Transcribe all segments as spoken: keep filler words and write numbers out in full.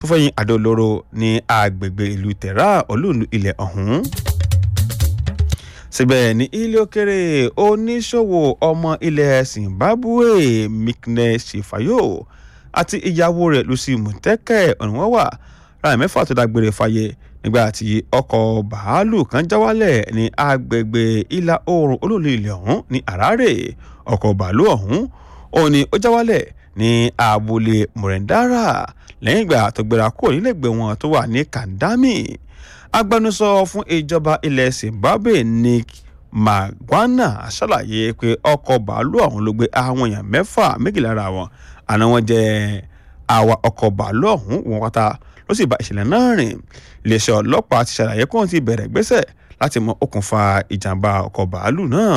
tó fẹ́yìn àdó olóró ní agbègbè ìlú Tehran olúùlú ilẹ̀ ọ̀hún. síbẹ̀ ní ilé òkèrè oníṣòwò ọmọ ilẹ̀ Zimbabwe Mike Shifayo àti ìyàwó rẹ̀ Lucy Muteke ọ̀nìwọ́n wà láàrin mẹ́fà tó dágbére fáyé nígbà tí ọkọ̀ bàálù kan já wálẹ̀ ní agbègbè ìlà oòrùn olúùlú ilẹ̀ ọ̀hún ní Harare. ọkọ̀ bàálù ọ̀hún òun ni ó já wálẹ̀ ní abúlé Murendara lẹ́yìn ìgbà tó gbéra kúrò nílẹ̀gbẹ́ wọn tó wà ní Kandami. agbẹnusọ fún ìjọba ilẹ̀ Zimbabwe Nick Magwana ṣàlàyé pé ọkọ̀ bàálù ọ̀hún ló gbé àwọn èèyàn mẹ́fà méjì lára wọn àná wọn jẹ́ àwa ọkọ̀ bàálù ọ̀hún wọn pátá ló sì bá ìṣẹ̀lẹ̀ náà rìn. iléeṣẹ́ ọlọ́pàá ti ṣàlàyé kóhun ti bẹ̀rẹ̀ gbésẹ̀ láti mọ okùnfà ìjàmbá ọkọ̀ bàálù náà.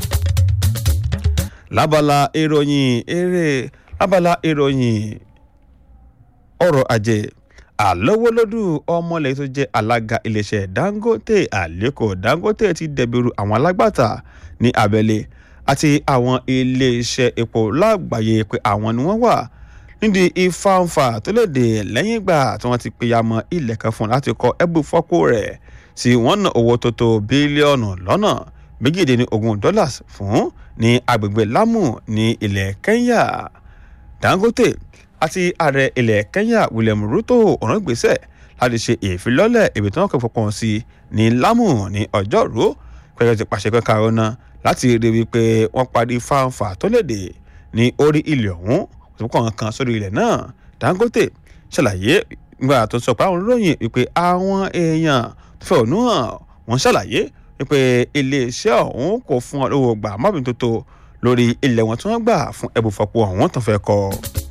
lábala ìròyìn eré lábala ìròyìn ọrọ̀ ajé àlọ́wọ́lọ́dún ọmọlẹ̀ tó jẹ́ alága iléeṣẹ́ Dangote Aliko Dangote ti dẹ̀bìrú àwọn alágbàtà ní abẹ́lé àti àwọn iléeṣẹ́ epo lágbàáyé pé àwọn ni wọ́n wà nídìí ìfàǹfà tó lè dé lẹ́yìn ìgbà tí wọ́n ti pèyàmọ́ ilẹ̀ kan fún láti kọ́ ẹ̀bù fọ́pò rẹ̀ tí wọ́n ná owó tó tó bílíọ̀nù lọ́nà méjìdínlógún dọ́là fún ní agbègbè Lamu ní ilẹ̀ Kenya. Dangote àti ààrẹ ilẹ̀ Kenya William Ruto ọ̀ràn gbèsè láti ṣe ìfilọ́lẹ̀ ibi tí wọ́n kọ́ fọkàn sí ní Lamu ní ọjọ́rú pẹ̀lú ti pàṣẹ kankan ọ̀nà láti rí wípé wọ́n parí fáńfà tó léde ní orí ilẹ̀ ọ̀hún òtún kan sórí ilẹ̀ náà. Dangote ṣàlàyé nígbà tó sọ pé àwọn olóyìn wípé àwọn èèyàn tó fẹ́ ònú hàn wọ́n ṣàlàyé wípé iléeṣẹ́ ọ̀hún kò fún ọ lówó gbà mábìnrin tó tó lórí ilẹ̀ wọn tí wọ́n gbà fún ẹbùfọ̀pọ̀ ọ̀hún tó fẹ́ kọ́.